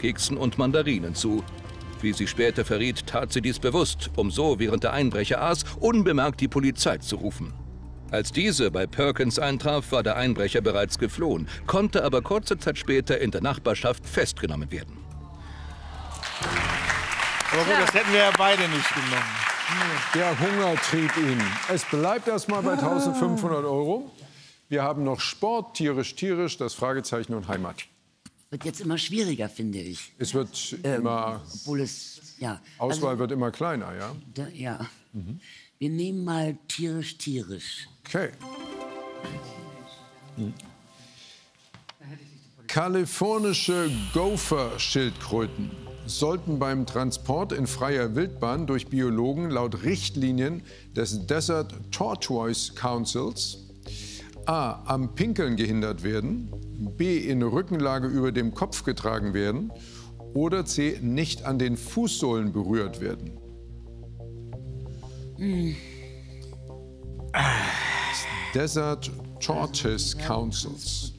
Zuckerkeksen und Mandarinen zu. Wie sie später verriet, tat sie dies bewusst, um so, während der Einbrecher aß, unbemerkt die Polizei zu rufen. Als diese bei Perkins eintraf, war der Einbrecher bereits geflohen, konnte aber kurze Zeit später in der Nachbarschaft festgenommen werden. Aber gut, das hätten wir ja beide nicht genommen. Der Hunger trieb ihn. Es bleibt erstmal bei 1.500 €. Wir haben noch Sport, tierisch, das Fragezeichen und Heimat. Wird jetzt immer schwieriger, finde ich. Es wird immer... Obwohl es, ja. Auswahl wird immer kleiner, ja? Ja. Wir nehmen mal tierisch. Okay. Kalifornische Gopher-Schildkröten sollten beim Transport in freier Wildbahn durch Biologen laut Richtlinien des Desert Tortoise Councils a. am Pinkeln gehindert werden, b. in Rückenlage über dem Kopf getragen werden oder c. nicht an den Fußsohlen berührt werden. Desert Tortoise Councils.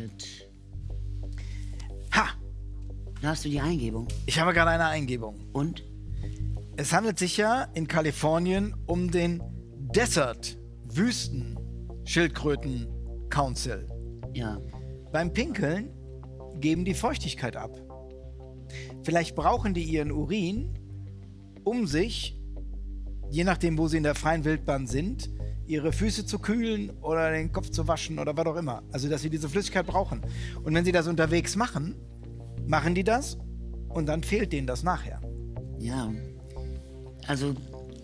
Ha! Da hast du die Eingebung. Ich habe gerade eine Eingebung. Und? Es handelt sich ja in Kalifornien um den Desert Wüsten-Schildkröten Council. Ja. Beim Pinkeln geben die Feuchtigkeit ab. Vielleicht brauchen die ihren Urin, um sich, je nachdem, wo sie in der freien Wildbahn sind, ihre Füße zu kühlen oder den Kopf zu waschen oder was auch immer. Also, dass sie diese Flüssigkeit brauchen. Und wenn sie das unterwegs machen, machen die das und dann fehlt denen das nachher. Ja. Also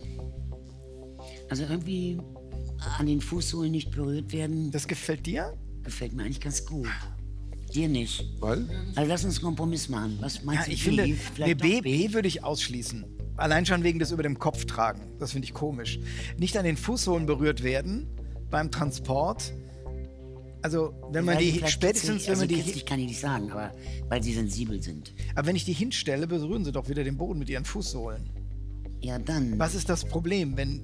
irgendwie an den Fußsohlen nicht berührt werden. Das gefällt dir? Gefällt mir eigentlich ganz gut. Dir nicht. Weil? Also lass uns einen Kompromiss machen. Was meinst Ja, du? ich finde, Vielleicht B würde ich ausschließen. Allein schon wegen des über dem Kopf tragen. Das finde ich komisch. Nicht an den Fußsohlen berührt werden beim Transport. Also, wenn man die spätestens, wenn man die... Ich kann ich nicht sagen, aber weil sie sensibel sind. Aber wenn ich die hinstelle, berühren sie doch wieder den Boden mit ihren Fußsohlen. Ja, dann... Was ist das Problem, wenn...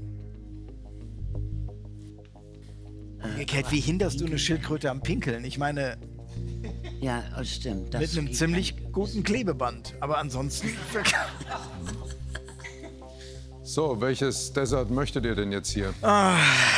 Wie hinderst du eine Schildkröte am Pinkeln? Ich meine... Ja, das stimmt. Das mit einem ziemlich guten Klebeband. Aber ansonsten... So, welches Desert möchtet ihr denn jetzt hier? A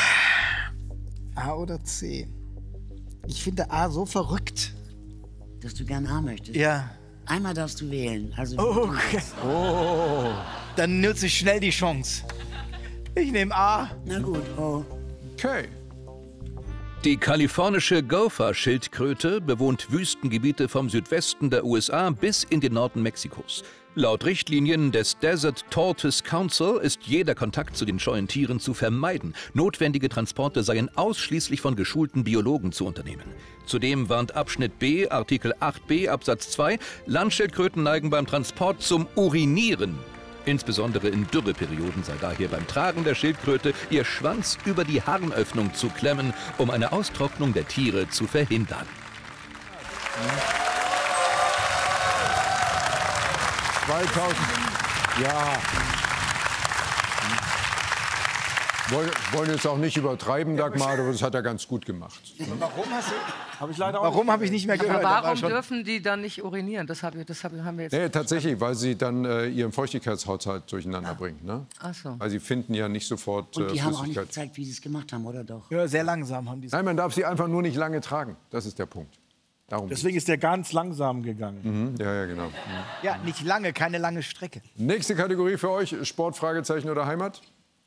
oder C? Ich finde A so verrückt. Dass du gern A möchtest? Ja. Einmal darfst du wählen. Also Okay. Oh. Dann nutze ich schnell die Chance. Ich nehme A. Na gut, Okay. Die kalifornische Gopher-Schildkröte bewohnt Wüstengebiete vom Südwesten der USA bis in den Norden Mexikos. Laut Richtlinien des Desert Tortoise Council ist jeder Kontakt zu den scheuen Tieren zu vermeiden. Notwendige Transporte seien ausschließlich von geschulten Biologen zu unternehmen. Zudem warnt Abschnitt B, Artikel 8b Absatz 2, Landschildkröten neigen beim Transport zum Urinieren. Insbesondere in Dürreperioden sei daher beim Tragen der Schildkröte ihr Schwanz über die Harnöffnung zu klemmen, um eine Austrocknung der Tiere zu verhindern. 2000. Ja. Wollen jetzt auch nicht übertreiben, Dagmar, aber das hat er ganz gut gemacht. Warum hast du... Warum habe ich nicht mehr gehört? Aber warum dürfen die dann nicht urinieren? Das haben wir jetzt... Nee, tatsächlich, weil sie dann ihren Feuchtigkeitshaushalt durcheinander bringt. Ne? Ach so. Weil sie finden ja nicht sofort Und die haben auch nicht Flüssigkeit. gezeigt, wie sie es gemacht haben, oder doch? Ja, sehr langsam haben die es. Nein, man darf sie einfach nur nicht lange tragen. Das ist der Punkt. Darum Deswegen ist der ganz langsam gegangen. Ja, genau. Ja, nicht lange, keine lange Strecke. Nächste Kategorie für euch, Sport, Fragezeichen oder Heimat?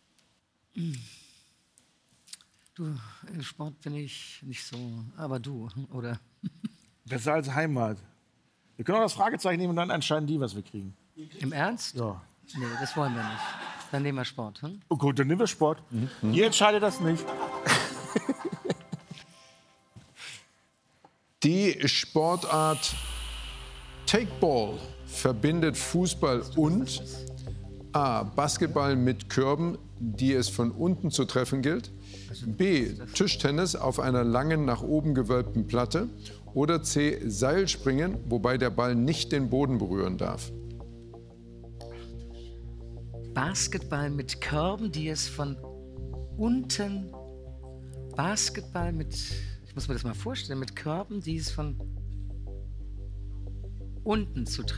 Du, im Sport bin ich nicht so, aber du, oder? Besser als Heimat. Wir können auch das Fragezeichen nehmen und dann entscheiden die, was wir kriegen. Im Ernst? Ja. Nee, das wollen wir nicht. Dann nehmen wir Sport. Hm? Oh gut, dann nehmen wir Sport. Ihr entscheidet das nicht. Die Sportart Takeball verbindet Fußball und A. Basketball mit Körben, die es von unten zu treffen gilt, B. Tischtennis auf einer langen, nach oben gewölbten Platte oder C. Seilspringen, wobei der Ball nicht den Boden berühren darf. Basketball mit Körben, die es von unten... Basketball mit... Ich muss mir das mal vorstellen, mit Körben, die es von unten zu treffen.